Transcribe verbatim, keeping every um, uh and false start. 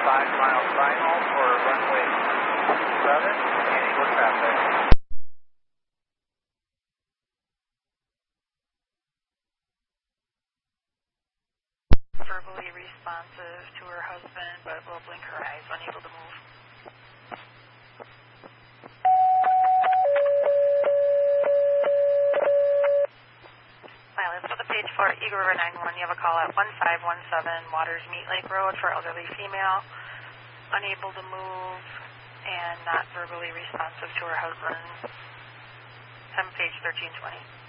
five mile final for runway seven, and Eagle traffic. Verbally responsive to her husband, but will blink her eyes, unable to move. Pilot, for the page for Eagle River nine one, you have a call at one five one seven Waters Meat Lake Road for elderly female, unable to move and not verbally responsive to her husband. Time page thirteen twenty.